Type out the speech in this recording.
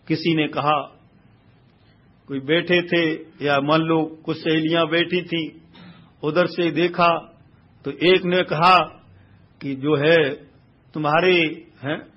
किसी ने कहा, कोई बैठे थे या मान लो कुछ सहेलियां बैठी थी, उधर से देखा तो एक ने कहा कि जो है तुम्हारे हैं